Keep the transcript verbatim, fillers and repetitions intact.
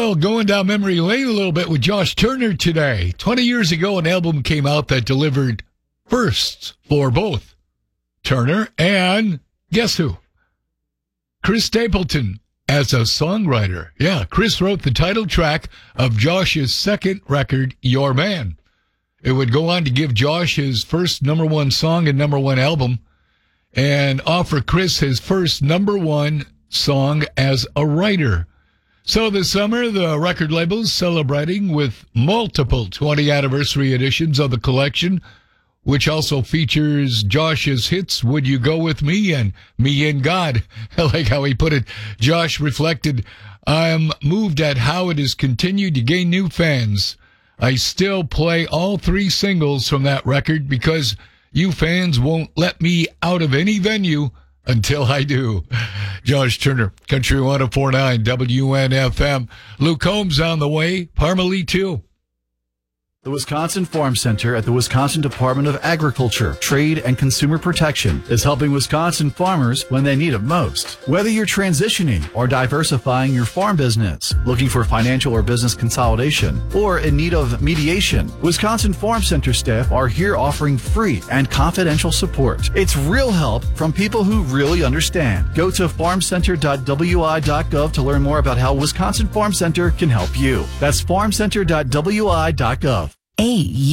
Well, going down memory lane a little bit with Josh Turner today. twenty years ago, an album came out that delivered firsts for both Turner and, guess who? Chris Stapleton as a songwriter. Yeah, Chris wrote the title track of Josh's second record, Your Man. It would go on to give Josh his first number one song and number one album and offer Chris his first number one song as a writer. So this summer, the record label's celebrating with multiple twentieth anniversary editions of the collection, which also features Josh's hits, Would You Go With Me and Me and God. I like how he put it. Josh reflected, I'm moved at how it has continued to gain new fans. I still play all three singles from that record because you fans won't let me out of any venue until I do. Josh Turner, Country one oh four point nine W N F M. Luke Combs on the way. Parmalee too. The Wisconsin Farm Center at the Wisconsin Department of Agriculture, Trade, and Consumer Protection is helping Wisconsin farmers when they need it most. Whether you're transitioning or diversifying your farm business, looking for financial or business consolidation, or in need of mediation, Wisconsin Farm Center staff are here offering free and confidential support. It's real help from people who really understand. Go to farm center dot w i dot gov to learn more about how Wisconsin Farm Center can help you. That's farm center dot w i dot gov. A